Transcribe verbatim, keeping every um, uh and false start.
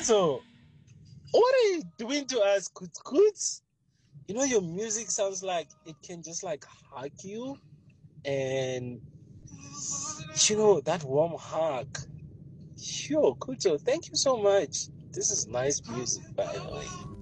Kuto, what are you doing to us, Kut Kuts? You know, your music sounds like it can just like hug you, and you know, that warm hug. Sure, Kuto, thank you so much. This is nice music, by the way.